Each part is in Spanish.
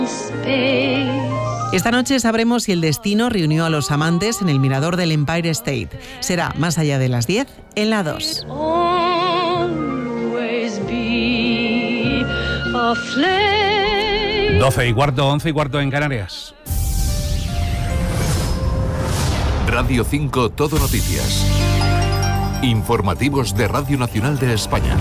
Esta noche sabremos si el destino reunió a los amantes en el mirador del Empire State. Será más allá de las 10 en la 2. 12:15, 11:15 en Canarias. Radio 5 Todo Noticias. Informativos de Radio Nacional de España.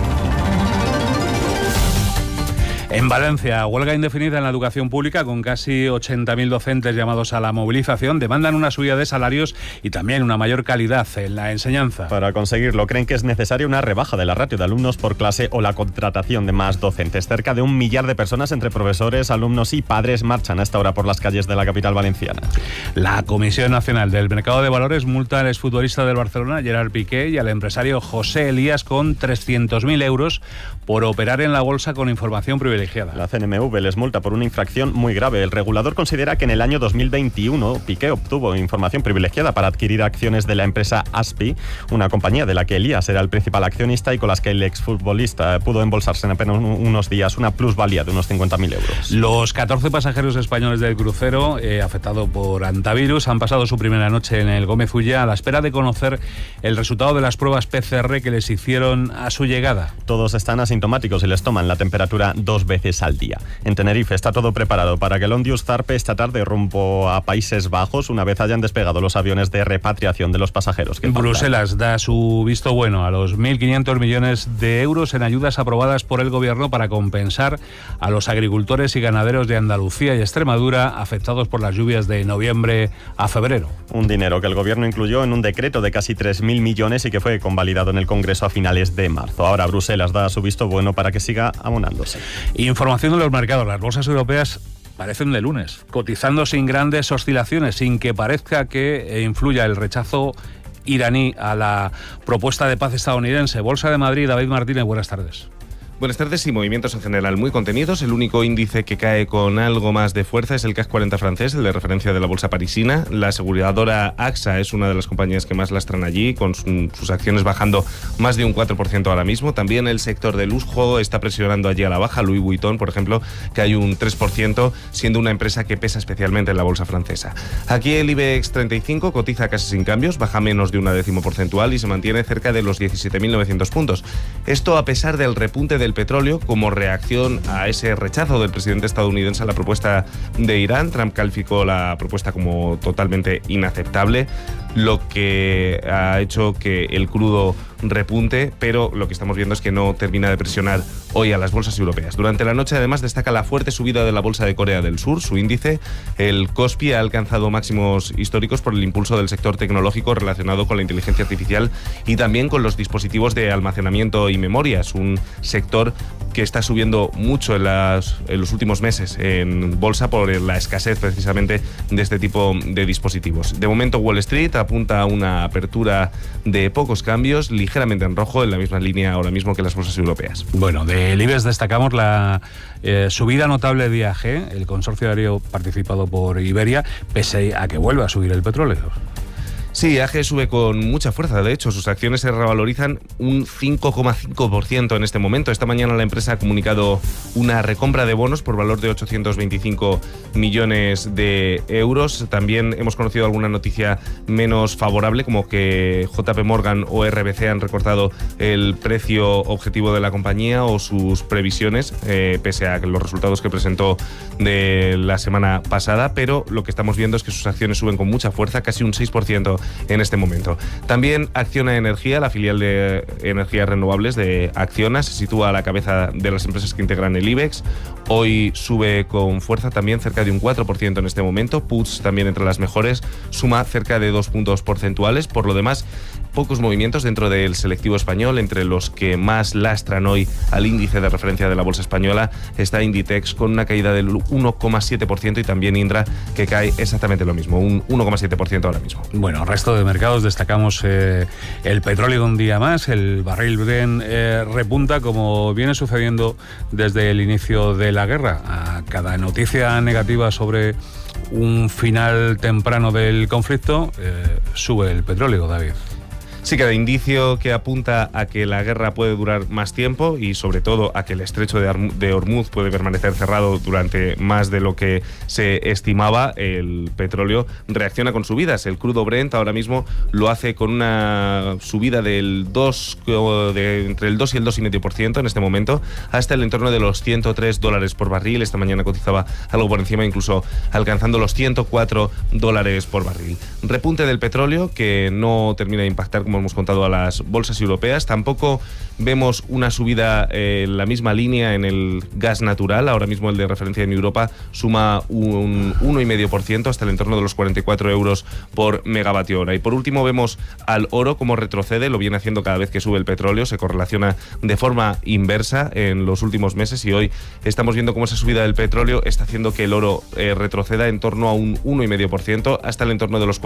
En Valencia, huelga indefinida en la educación pública con casi 80.000 docentes llamados a la movilización. Demandan una subida de salarios y también una mayor calidad en la enseñanza. Para conseguirlo, creen que es necesaria una rebaja de la ratio de alumnos por clase o la contratación de más docentes. Cerca de 1 millar de personas entre profesores, alumnos y padres marchan a esta hora por las calles de la capital valenciana. La Comisión Nacional del Mercado de Valores multa al exfutbolista del Barcelona, Gerard Piqué, y al empresario José Elías con 300.000 euros por operar en la bolsa con información privilegiada. La CNMV les multa por una infracción muy grave. El regulador considera que en el año 2021 Piqué obtuvo información privilegiada para adquirir acciones de la empresa Aspi, una compañía de la que Elías era el principal accionista y con las que el exfutbolista pudo embolsarse en apenas unos días una plusvalía de unos 50.000 euros. Los 14 pasajeros españoles del crucero afectado por hantavirus han pasado su primera noche en el Gómez Ulla a la espera de conocer el resultado de las pruebas PCR que les hicieron a su llegada. Todos están asintomáticos y les toman la temperatura 2 veces al día. En Tenerife está todo preparado para que el Ondius zarpe esta tarde rumbo a Países Bajos una vez hayan despegado los aviones de repatriación de los pasajeros. Bruselas da su visto bueno a los 1.500 millones de euros en ayudas aprobadas por el Gobierno para compensar a los agricultores y ganaderos de Andalucía y Extremadura afectados por las lluvias de noviembre a febrero. Un dinero que el Gobierno incluyó en un decreto de casi 3.000 millones y que fue convalidado en el Congreso a finales de marzo. Ahora Bruselas da su visto bueno para que siga abonándose. Información de los mercados. Las bolsas europeas parecen de lunes, cotizando sin grandes oscilaciones, sin que parezca que influya el rechazo iraní a la propuesta de paz estadounidense. Bolsa de Madrid, David Martínez, buenas tardes. Buenas tardes y movimientos en general muy contenidos. El único índice que cae con algo más de fuerza es el CAC 40 francés, el de referencia de la bolsa parisina. La aseguradora AXA es una de las compañías que más lastran allí, con sus acciones bajando más de un 4% ahora mismo. También el sector de lujo está presionando allí a la baja. Louis Vuitton, por ejemplo, que hay un 3%, siendo una empresa que pesa especialmente en la bolsa francesa. Aquí el IBEX 35 cotiza casi sin cambios, baja menos de 0,1 porcentual y se mantiene cerca de los 17.900 puntos. Esto a pesar del repunte del petróleo como reacción a ese rechazo del presidente estadounidense a la propuesta de Irán. Trump calificó la propuesta como totalmente inaceptable, lo que ha hecho que el crudo repunte, pero lo que estamos viendo es que no termina de presionar hoy a las bolsas europeas. Durante la noche, además, destaca la fuerte subida de la bolsa de Corea del Sur. Su índice, el Kospi, ha alcanzado máximos históricos por el impulso del sector tecnológico relacionado con la inteligencia artificial y también con los dispositivos de almacenamiento y memorias, un sector que está subiendo mucho en los últimos meses en bolsa por la escasez precisamente de este tipo de dispositivos. De momento, Wall Street apunta a una apertura de pocos cambios, ligeramente en rojo, en la misma línea ahora mismo que las bolsas europeas. Bueno, del IBEX destacamos la subida notable de IAG, el consorcio aéreo participado por Iberia, pese a que vuelva a subir el petróleo. Sí, IAG sube con mucha fuerza. De hecho, sus acciones se revalorizan un 5,5% en este momento. Esta mañana la empresa ha comunicado una recompra de bonos por valor de 825 millones de euros. También hemos conocido alguna noticia menos favorable, como que JP Morgan o RBC han recortado el precio objetivo de la compañía o sus previsiones, pese a los resultados que presentó de la semana pasada. Pero lo que estamos viendo es que sus acciones suben con mucha fuerza, casi un 6% en este momento. También Acciona Energía, la filial de energías renovables de Acciona, se sitúa a la cabeza de las empresas que integran el IBEX. Hoy sube con fuerza también, cerca de un 4% en este momento. Puts también entre las mejores, suma cerca de 2 puntos porcentuales. Por lo demás, pocos movimientos dentro del selectivo español. Entre los que más lastran hoy al índice de referencia de la bolsa española está Inditex con una caída del 1,7% y también Indra, que cae exactamente lo mismo, un 1,7% ahora mismo. Bueno, resto de mercados destacamos el petróleo un día más. El barril Brent repunta como viene sucediendo desde el inicio de la guerra. A cada noticia negativa sobre un final temprano del conflicto sube el petróleo, David. Sí, cada indicio que apunta a que la guerra puede durar más tiempo y sobre todo a que el estrecho de Hormuz puede permanecer cerrado durante más de lo que se estimaba, el petróleo reacciona con subidas. El crudo Brent ahora mismo lo hace con una subida entre el 2 y el 2,5% en este momento, hasta el entorno de los $103 por barril. Esta mañana cotizaba algo por encima, incluso alcanzando los $104 por barril. Repunte del petróleo que no termina de impactar, como hemos contado, a las bolsas europeas. Tampoco vemos una subida en la misma línea en el gas natural. Ahora mismo el de referencia en Europa suma un 1,5% hasta el entorno de los 44 euros por megavatio hora. Y por último vemos al oro como retrocede, lo viene haciendo cada vez que sube el petróleo, se correlaciona de forma inversa en los últimos meses y hoy estamos viendo cómo esa subida del petróleo está haciendo que el oro retroceda en torno a un 1,5% hasta el entorno de los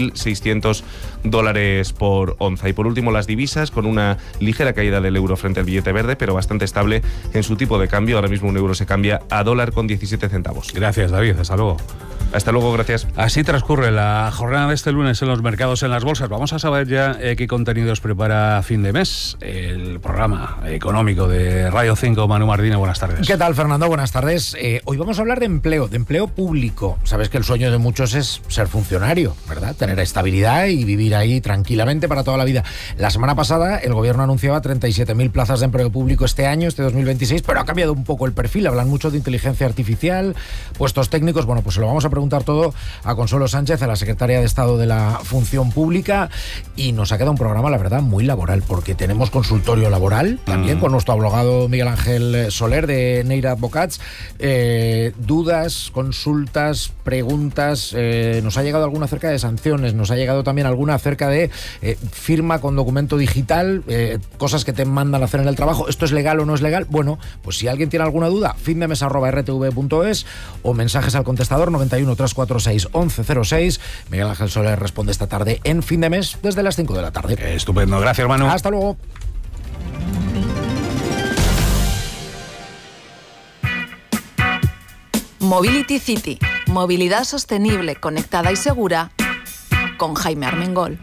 $4.600 por onza. Y por último las divisas, con una ligera caída del euro frente al billete verde, pero bastante estable en su tipo de cambio. Ahora mismo un euro se cambia a $1,17. Gracias, David. Hasta luego. Hasta luego, gracias. Así transcurre la jornada de este lunes en los mercados, en las bolsas. Vamos a saber ya qué contenidos prepara fin de mes el programa económico de Radio 5. Manu Martínez, buenas tardes. ¿Qué tal, Fernando? Buenas tardes. Hoy vamos a hablar de empleo público. Sabes que el sueño de muchos es ser funcionario, ¿verdad? Tener estabilidad y vivir ahí tranquilamente para toda la vida. La semana pasada el gobierno anunciaba 37.000 plazas de empleo público este año, este 2026, pero ha cambiado un poco el perfil. Hablan mucho de inteligencia artificial, puestos técnicos. Bueno, pues se lo vamos a preguntar todo a Consuelo Sánchez, a la secretaria de Estado de la Función Pública, y nos ha quedado un programa, la verdad, muy laboral, porque tenemos consultorio laboral, también con nuestro abogado Miguel Ángel Soler de Neira Advocats. Dudas, consultas, preguntas, nos ha llegado alguna acerca de sanciones, nos ha llegado también alguna acerca de firma con documento digital, cosas que te mandan a hacer en el trabajo. ¿Esto es legal o no es legal? Bueno, pues si alguien tiene alguna duda, findemes@rtv.es o mensajes al contestador 91 346 1106. Miguel Ángel Soler responde esta tarde en Fin de Mes desde las 5 de la tarde. Estupendo, gracias, hermano. Hasta luego. Mobility City, movilidad sostenible, conectada y segura, con Jaime Armengol.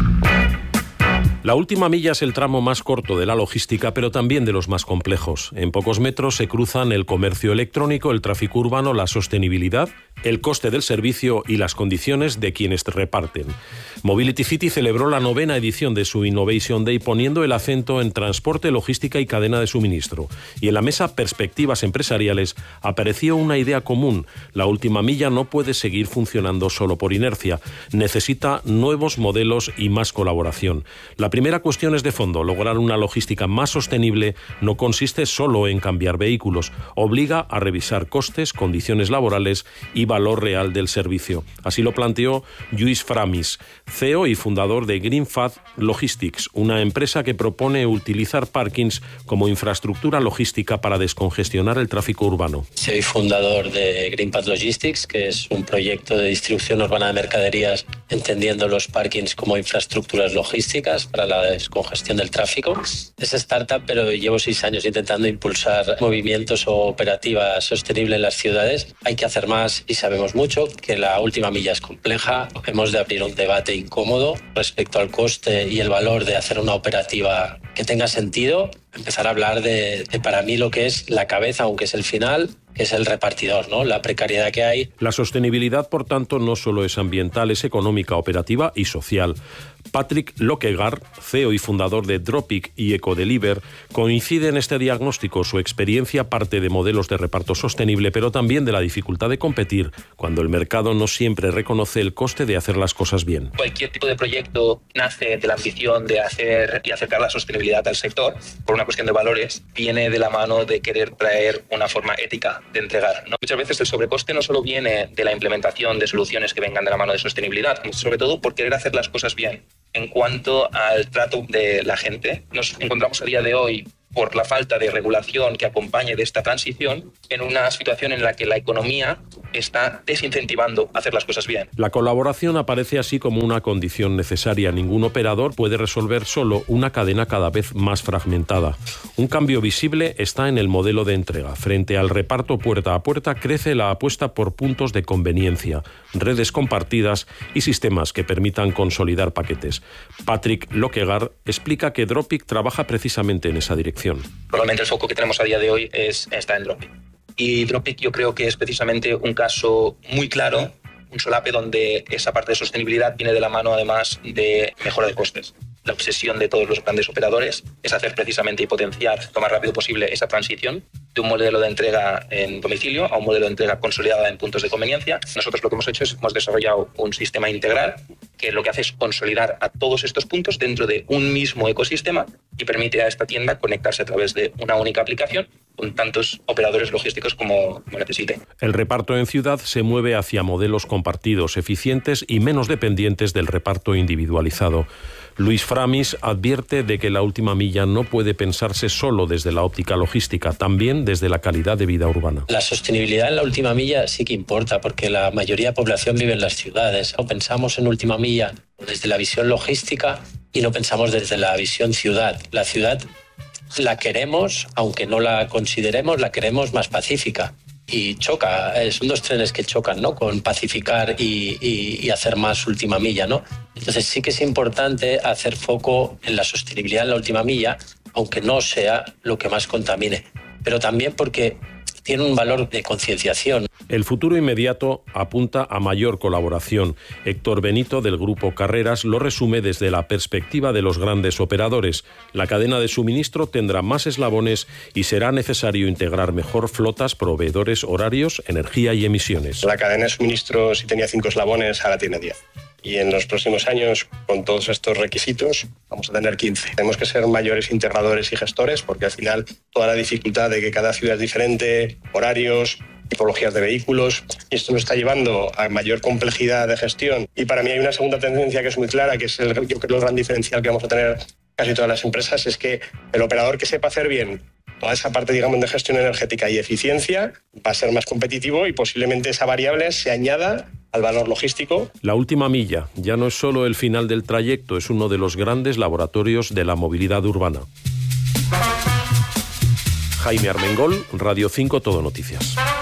La última milla es el tramo más corto de la logística, pero también de los más complejos. En pocos metros se cruzan el comercio electrónico, el tráfico urbano, la sostenibilidad, el coste del servicio y las condiciones de quienes reparten. Mobility City celebró la 9ª edición de su Innovation Day poniendo el acento en transporte, logística y cadena de suministro. Y en la mesa Perspectivas Empresariales apareció una idea común. La última milla no puede seguir funcionando solo por inercia. Necesita nuevos modelos y más colaboración. La primera cuestión es de fondo. Lograr una logística más sostenible no consiste solo en cambiar vehículos. Obliga a revisar costes, condiciones laborales y valor real del servicio. Así lo planteó Lluís Framis, CEO y fundador de GreenPath Logistics, una empresa que propone utilizar parkings como infraestructura logística para descongestionar el tráfico urbano. Soy fundador de GreenPath Logistics, que es un proyecto de distribución urbana de mercaderías, entendiendo los parkings como infraestructuras logísticas para la descongestión del tráfico. Es startup, pero llevo 6 años intentando impulsar movimientos o operativas sostenibles en las ciudades. Hay que hacer más y sabemos mucho que la última milla es compleja. Hemos de abrir un debate incómodo respecto al coste y el valor de hacer una operativa que tenga sentido. Empezar a hablar de para mí lo que es la cabeza, aunque es el final, que es el repartidor, ¿no? La precariedad que hay. La sostenibilidad, por tanto, no solo es ambiental, es económica, operativa y social. Patrick Lokegaard, CEO y fundador de Dropic y Ecodeliver, coincide en este diagnóstico. Su experiencia parte de modelos de reparto sostenible, pero también de la dificultad de competir cuando el mercado no siempre reconoce el coste de hacer las cosas bien. Cualquier tipo de proyecto nace de la ambición de hacer y acercar la sostenibilidad al sector. Por una cuestión de valores, viene de la mano de querer traer una forma ética de entregar, ¿no? Muchas veces el sobrecoste no solo viene de la implementación de soluciones que vengan de la mano de sostenibilidad, sobre todo por querer hacer las cosas bien. En cuanto al trato de la gente, nos encontramos a día de hoy, por la falta de regulación que acompañe de esta transición, en una situación en la que la economía está desincentivando hacer las cosas bien. La colaboración aparece así como una condición necesaria. Ningún operador puede resolver solo una cadena cada vez más fragmentada. Un cambio visible está en el modelo de entrega. Frente al reparto puerta a puerta crece la apuesta por puntos de conveniencia, redes compartidas y sistemas que permitan consolidar paquetes. Patrick Lokegaard explica que Dropic trabaja precisamente en esa dirección. Probablemente el foco que tenemos a día de hoy está en Dropic. Y Dropic yo creo que es precisamente un caso muy claro, un solape donde esa parte de sostenibilidad viene de la mano además de mejora de costes. La obsesión de todos los grandes operadores es hacer precisamente y potenciar lo más rápido posible esa transición de un modelo de entrega en domicilio a un modelo de entrega consolidada en puntos de conveniencia. Nosotros lo que hemos hecho es hemos desarrollado un sistema integral que lo que hace es consolidar a todos estos puntos dentro de un mismo ecosistema y permite a esta tienda conectarse a través de una única aplicación con tantos operadores logísticos como necesite. El reparto en ciudad se mueve hacia modelos compartidos, eficientes y menos dependientes del reparto individualizado. Luis Framis advierte de que la última milla no puede pensarse solo desde la óptica logística, también desde la calidad de vida urbana. La sostenibilidad en la última milla sí que importa, porque la mayoría de población vive en las ciudades. No pensamos en última milla desde la visión logística y no pensamos desde la visión ciudad. La ciudad la queremos, aunque no la consideremos, la queremos más pacífica. Y choca, son dos trenes que chocan, ¿no? Con pacificar y hacer más última milla, ¿no? Entonces sí que es importante hacer foco en la sostenibilidad en la última milla, aunque no sea lo que más contamine, pero también porque tiene un valor de concienciación. El futuro inmediato apunta a mayor colaboración. Héctor Benito, del Grupo Carreras, lo resume desde la perspectiva de los grandes operadores. La cadena de suministro tendrá más eslabones y será necesario integrar mejor flotas, proveedores, horarios, energía y emisiones. La cadena de suministro, si tenía 5 eslabones, ahora tiene 10. Y en los próximos años, con todos estos requisitos, vamos a tener 15. Tenemos que ser mayores integradores y gestores, porque al final toda la dificultad de que cada ciudad es diferente, horarios, tipologías de vehículos, y esto nos está llevando a mayor complejidad de gestión. Y para mí hay una segunda tendencia que es muy clara, que es yo creo el gran diferencial que vamos a tener casi todas las empresas, es que el operador que sepa hacer bien toda esa parte, digamos, de gestión energética y eficiencia va a ser más competitivo y posiblemente esa variable se añada al valor logístico. La última milla ya no es solo el final del trayecto, es uno de los grandes laboratorios de la movilidad urbana. Jaime Armengol, Radio 5 Todo Noticias.